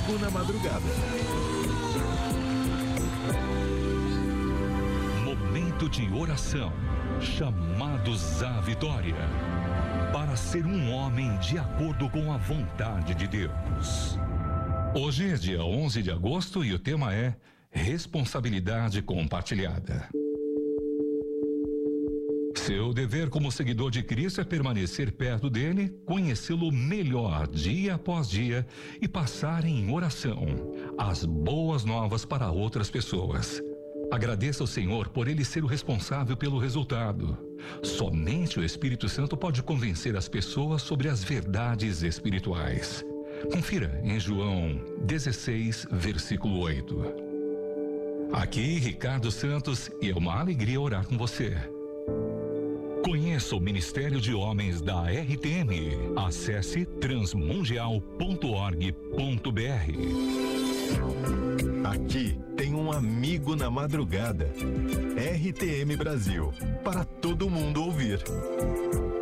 amigo na madrugada. Momento de oração, chamados à vitória, para ser um homem de acordo com a vontade de Deus. Hoje é dia 11 de agosto e o tema é responsabilidade compartilhada. Seu dever como seguidor de Cristo é permanecer perto dele, conhecê-lo melhor dia após dia e passar em oração as boas novas para outras pessoas. Agradeça ao Senhor por ele ser o responsável pelo resultado. Somente o Espírito Santo pode convencer as pessoas sobre as verdades espirituais. Confira em João 16, versículo 8. Aqui, Ricardo Santos, e é uma alegria orar com você. Conheça o Ministério de Homens da RTM. Acesse transmundial.org.br. Aqui tem um amigo na madrugada. RTM Brasil, para todo mundo ouvir.